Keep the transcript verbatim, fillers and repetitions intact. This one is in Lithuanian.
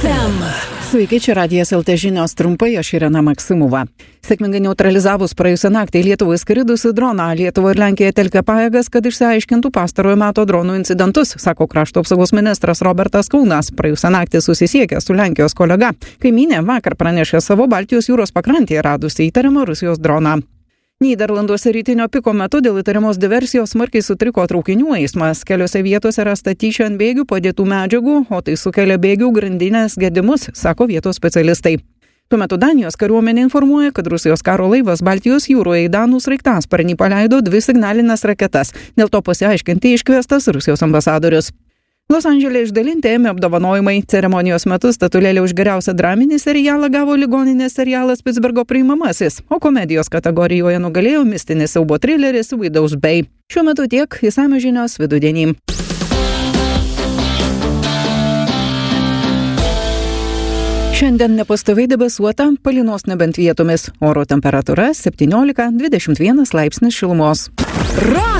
ef em. Sveiki, čia Radijas el te žinios trumpai, aš Irena Maksimova. Sėkmingai neutralizavus praėjusią naktį į Lietuvą įskridusi droną, Lietuva ir Lenkija telkia pajėgas, kad išsiaiškintų pastarojo meto dronų incidentus, sako krašto apsaugos ministras Robertas Kaunas. Praėjusią naktį susisiekė su Lenkijos kolega. Kaimynė vakar pranešė savo Baltijos jūros pakrantėje radusi įtariamą Rusijos droną. Nyderlanduose rytinio piko metu dėl įtariamos diversijos smarkiai sutriko traukinių eismas. Keliose vietose rasta tyčia ant bėgių padėtų medžiagų, o tai sukelia bėgių grandinės gedimus, sako vietos specialistai. Tuo metu Danijos kariuomenė informuoja, kad Rusijos karo laivas Baltijos jūroje į Danų sraigtasparnį paleido dvi signalinės raketas. Dėl to pasiaiškinti iškviestas Rusijos ambasadorius. Los Andžele išdalinti Emmy apdovanojimai. Ceremonijos metu statulėlę už geriausią draminį serialą gavo ligoninės serialas Pitsburgo priimamasis, o komedijos kategorijoje nugalėjo mistinis siaubo trileris Widow's Bay. Šiuo metu tiek, išsamios žinios vidudienį. Šiandien nepastoviai debesuota, palynos nebent vietomis. Oro temperatūra septyniolika dvidešimt vienas laipsnis šilumos. Ra!